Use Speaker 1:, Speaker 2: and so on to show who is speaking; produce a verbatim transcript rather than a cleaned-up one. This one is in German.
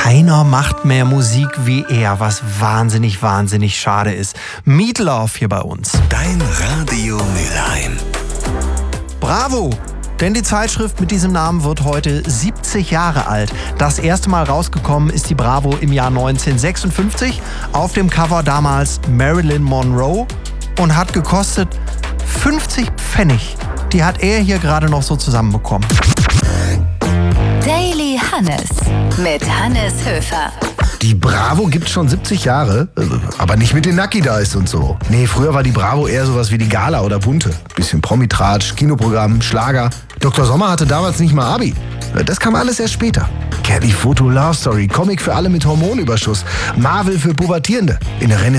Speaker 1: Keiner macht mehr Musik wie er, was wahnsinnig, wahnsinnig schade ist. Meatloaf hier bei uns.
Speaker 2: Dein Radio Mülheim.
Speaker 1: Bravo! Denn die Zeitschrift mit diesem Namen wird heute siebzig Jahre alt. Das erste Mal rausgekommen ist die Bravo im Jahr neunzehnhundertsechsundfünfzig. Auf dem Cover damals Marilyn Monroe und hat gekostet fünfzig Pfennig. Die hat er hier gerade noch so zusammenbekommen.
Speaker 3: Daily Hannes mit Hannes Höfer.
Speaker 4: Die Bravo gibt's schon siebzig Jahre, aber nicht mit den Nucky Dice und so. Nee, früher war die Bravo eher sowas wie die Gala oder Bunte. Bisschen Promitratsch, Kinoprogramm, Schlager. Doktor Sommer hatte damals nicht mal Abi. Das kam alles erst später. Kelly Photo Love Story, Comic für alle mit Hormonüberschuss, Marvel für Pubertierende. In der